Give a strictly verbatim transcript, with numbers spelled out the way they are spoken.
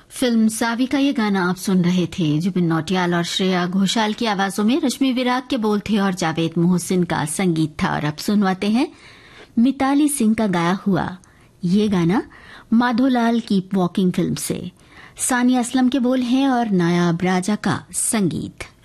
Film सावी का ये गाना आप सुन रहे थे। जुबिन नौटियाल और श्रेया घोषाल की आवाजों में रश्मि विराग के बोल थे और जावेद मोहसिन का संगीत था। और अब सुनवाते हैं मिताली सिंह का गाया हुआ ये गाना माधोलाल कीप वॉकिंग फिल्म से। सानिया असलम के बोल हैं और नायाब राजा का संगीत।